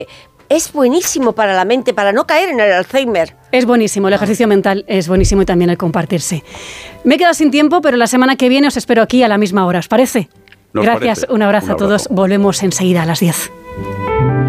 Es buenísimo para la mente, para no caer en el Alzheimer. Es buenísimo, el ejercicio mental es buenísimo y también el compartirse. Me he quedado sin tiempo, pero la semana que viene os espero aquí a la misma hora, ¿os parece? Gracias, un abrazo a todos. Volvemos enseguida a las 10.